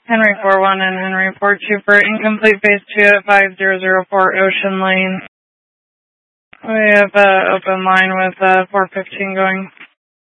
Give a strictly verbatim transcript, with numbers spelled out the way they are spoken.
Henry four one and Henry four two for incomplete phase two at five zero zero four Ocean Lane. We have uh, open line with uh, four fifteen going.